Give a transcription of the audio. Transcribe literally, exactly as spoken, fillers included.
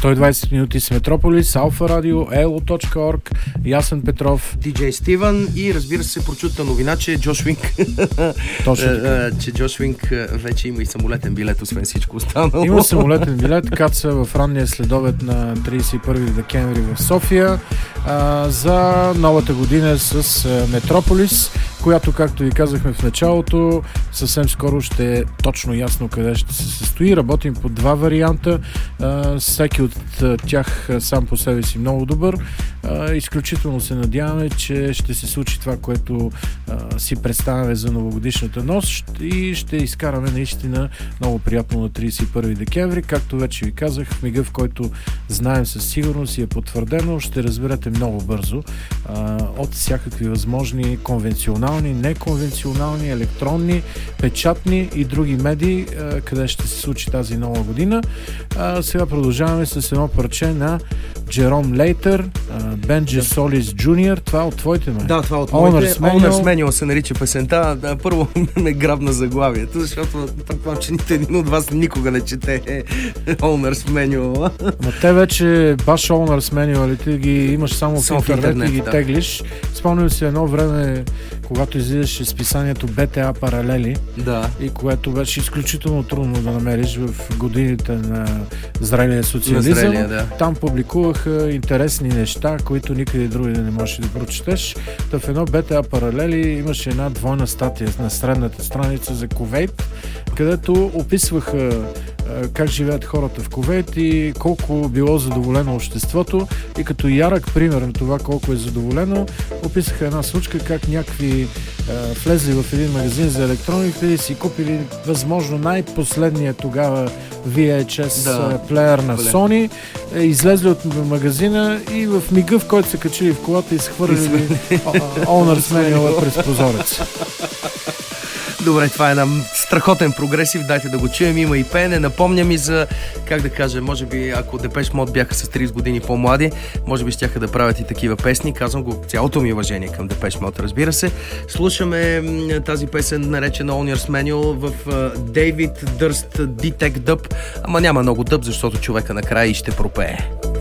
сто и двайсет минути с Метрополис, Алфа Радио, ело точка орг, Ясен Петров, диджей Стивън и разбира се прочута новина, че Джош Уинг точно така. че Джош Уинг вече има и самолетен билет, освен всичко останало. Има самолетен билет, каца в ранния следобед на трийсет и първи декември в София а, за новата година с а, Метрополис, която, както ви казахме в началото, съвсем скоро ще е точно ясно къде ще се състои. Работим по два варианта, а, всеки от тях сам по себе си много добър. А, изключително се надяваме, че ще се случи това, което а, си представяме за новогодишната нощ и ще изкараме наистина много приятно на трийсет и първи декември. Както вече ви казах, в мига, в който знаем със сигурност и е потвърдено, ще разберете много бързо а, от всякакви възможни конвенционални, неконвенционални, електронни, печатни и други медии, а, къде ще се случи тази нова година. А, сега продължаваме с едно парче на Джером Лейтър, Бенджи Солис Джуниор. Това е от твоите, ме? Да, това е от моите. Owner's Manual се нарича песента. Да, първо ме грабна заглавието, защото предполагам, че нито един от вас никога не чете Owner's Manual. Но те вече баш Owner's Manual ги имаш само в интернет, интернет и ги да. теглиш. Спомням си едно време, когато излизаше списанието би ти ей Паралели, да. И което беше изключително трудно да намериш в годините на зрелия социализъм. Зрелия, да. Там публикуваха интересни неща, които никъде други не можеш да прочетеш. Та в едно би ти ей Паралели имаше една двойна статия на средната страница за Кувейт, където описваха как живеят хората в Кувейт и колко било задоволено обществото. И като ярък пример на това колко е задоволено, описаха една случка как някакви е, влезли в един магазин за електроника и си купили възможно най-последния тогава ви ейч ес да. плеер на Sony, е, излезли от магазина и в мига, в който се качили в колата и схвърлили Owner's Manual през прозорец. Добре, това е една страхотен прогресив, дайте да го чуем, има и пеене. Напомням и за, как да кажа, може би ако Депеш Мод бяха с трийсет години по-млади, може би щяха да правят и такива песни. Казвам го, цялото ми уважение към Депеш Мод, разбира се. Слушаме тази песен, наречена Owner's Manual в David Durst D-Tech Dub, ама няма много дъб, защото човека накрая и ще пропее.